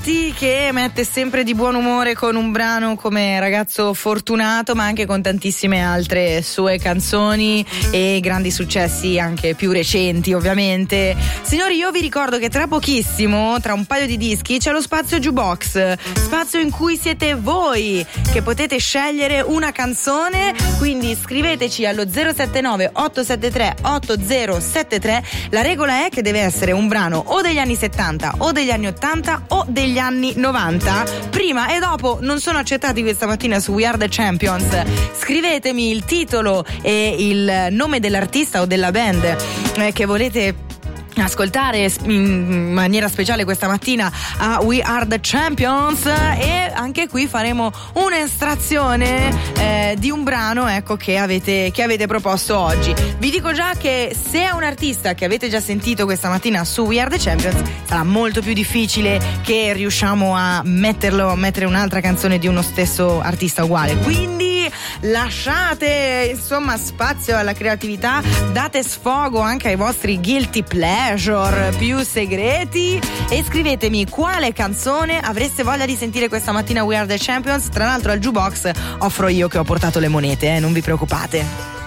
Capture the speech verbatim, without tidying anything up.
Giovanotti che mette sempre di buon umore con un brano come Ragazzo Fortunato, ma anche con tantissime altre sue canzoni e grandi successi anche più recenti, ovviamente. Signori, io vi ricordo che tra pochissimo, tra un paio di dischi, c'è lo spazio Jukebox, spazio in cui siete voi che potete scegliere una canzone, quindi scriveteci allo zero sette nove otto sette tre otto zero sette tre. La regola è che deve essere un brano o degli anni settanta o degli anni ottanta o degli anni novanta. Prima e dopo non sono accettati questa mattina su We Are The Champions. Scrivetemi il titolo e il nome dell'artista o della band eh, che volete ascoltare in maniera speciale questa mattina a We Are The Champions, e anche qui faremo un'estrazione eh, di un brano, ecco, che avete, che avete proposto oggi. Vi dico già che se è un artista che avete già sentito questa mattina su We Are The Champions, sarà molto più difficile che riusciamo a metterlo, a mettere un'altra canzone di uno stesso artista uguale, quindi lasciate insomma spazio alla creatività, date sfogo anche ai vostri guilty pleasure più segreti e scrivetemi quale canzone avreste voglia di sentire questa mattina We Are The Champions. Tra l'altro al Jukebox offro io che ho portato le monete, eh, non vi preoccupate.